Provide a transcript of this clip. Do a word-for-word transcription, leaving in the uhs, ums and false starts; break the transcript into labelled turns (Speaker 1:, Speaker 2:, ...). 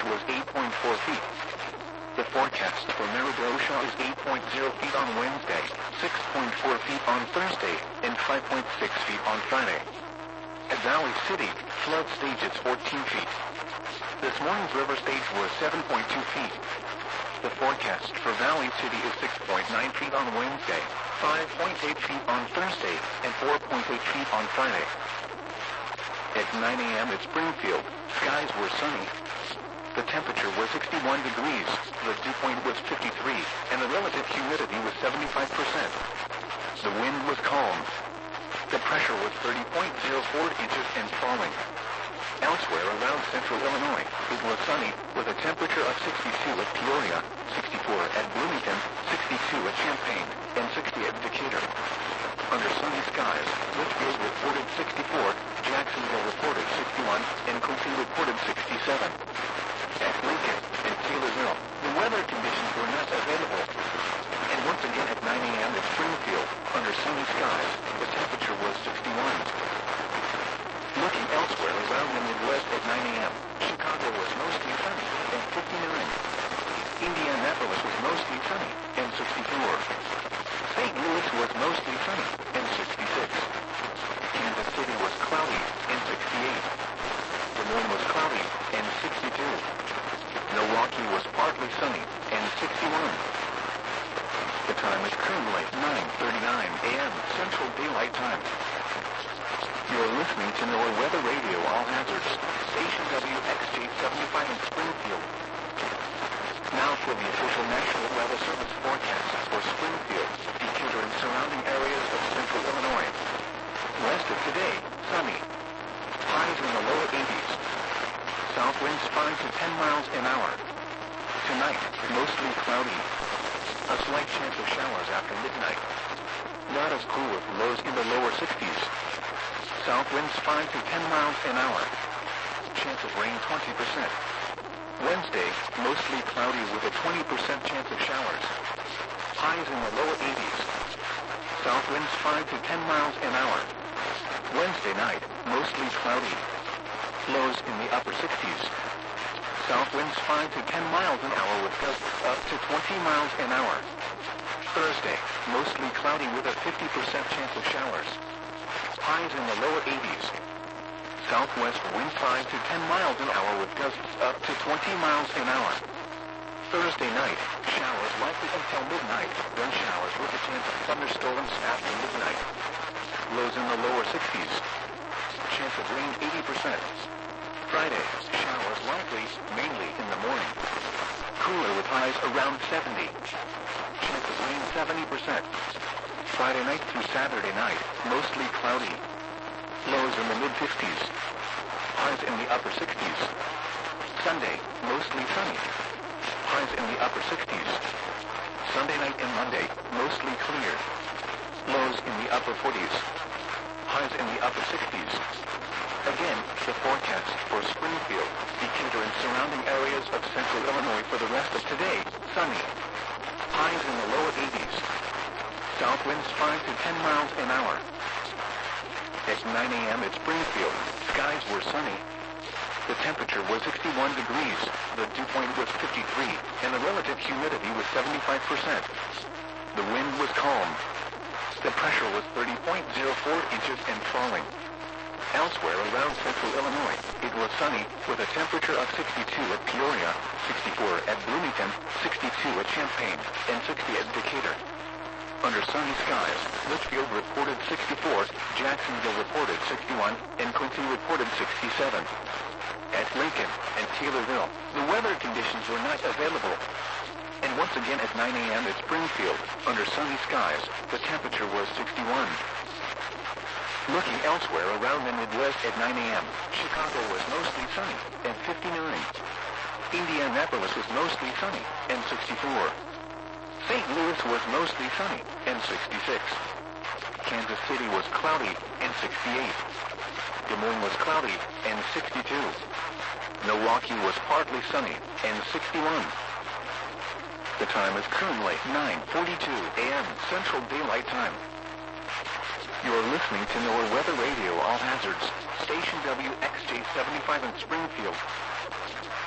Speaker 1: was eight point four feet. The forecast for Meredosia is eight point zero feet on Wednesday, six point four feet on Thursday, and five point six feet on Friday. At Valley City, flood stage is fourteen feet. This morning's river stage was seven point two feet. The forecast for Valley City is six point nine feet on Wednesday, five point eight feet on Thursday, and four point eight feet on Friday. At nine a m at Springfield, skies were sunny. The temperature was sixty-one degrees, the dew point was fifty-three, and the relative humidity was seventy-five percent. The wind was calm. The pressure was thirty point zero four inches and falling. Elsewhere around central Illinois, it was sunny, with a temperature of sixty-two at Peoria, sixty-four at Bloomington, sixty-two at Champaign, and sixty at Decatur. Under sunny skies, Litchfield reported sixty-four, Jacksonville reported sixty-one, and Quincy reported sixty-seven. At Lincoln and Taylorsville, the weather conditions were not available. And once again at nine a m at Springfield, under sunny skies, the temperature was sixty-one. Looking elsewhere around the Midwest at nine a m, Chicago was mostly sunny, and fifty-nine. Indianapolis was mostly sunny, and sixty-four. Saint Louis was mostly sunny, and sixty-six. Kansas City was cloudy, and sixty-eight. Des Moines was cloudy, and sixty-two. Milwaukee was partly sunny, and sixty-one. The time is currently nine thirty-nine a m Central Daylight Time. You're listening to NOAA Weather Radio All Hazards, station W X J seventy-five in Springfield. Now for the official National Weather Service forecast for Springfield, Decatur and surrounding areas of central Illinois. West of today, sunny. Highs in the lower eighties. South winds five to ten miles an hour. Tonight, mostly cloudy. A slight chance of showers after midnight. Not as cool with lows in the lower sixties. South winds five to ten miles an hour. Chance of rain twenty percent. Wednesday, mostly cloudy with a twenty percent chance of showers. Highs in the lower eighties. South winds five to ten miles an hour. Wednesday night, mostly cloudy. Lows in the upper sixties. South winds five to ten miles an hour with gusts up to twenty miles an hour. Thursday, mostly cloudy with a fifty percent chance of showers. Highs in the lower eighties. Southwest wind five to ten miles an hour with gusts up to twenty miles an hour. Thursday night, showers likely until midnight, then showers with a chance of thunderstorms after midnight. Lows in the lower sixties. Chance of rain eighty percent. Friday, showers likely, mainly in the morning. Cooler with highs around seventy. Chance of rain seventy percent. Friday night through Saturday night, mostly cloudy. Lows in the mid-fifties. Highs in the upper sixties. Sunday, mostly sunny. Highs in the upper sixties. Sunday night and Monday, mostly clear. Lows in the upper forties. Highs in the upper sixties. Again, the forecast for Springfield, Decatur and surrounding areas of central Illinois for the rest of today, sunny. Highs in the lower eighties. South winds five to ten miles an hour. At nine a m at Springfield, skies were sunny. The temperature was sixty-one degrees, the dew point was fifty-three, and the relative humidity was seventy-five percent. The wind was calm. The pressure was thirty point zero four inches and falling. Elsewhere around central Illinois, it was sunny, with a temperature of sixty-two at Peoria, sixty-four at Bloomington, sixty-two at Champaign, and sixty at Decatur. Under sunny skies, Litchfield reported sixty-four, Jacksonville reported sixty-one, and Quincy reported sixty-seven. At Lincoln and Taylorsville, the weather conditions were not available. And once again at nine a m at Springfield, under sunny skies, the temperature was sixty-one. Looking elsewhere around the Midwest at nine a m, Chicago was mostly sunny, and fifty-nine. Indianapolis was mostly sunny, and sixty-four. Saint Louis was mostly sunny, and sixty-six. Kansas City was cloudy, and sixty-eight. Des Moines was cloudy, and sixty-two. Milwaukee was partly sunny, and sixty-one. The time is currently nine forty-two a m Central Daylight Time. You're listening to NOAA Weather Radio All Hazards, station W X J seventy-five in Springfield.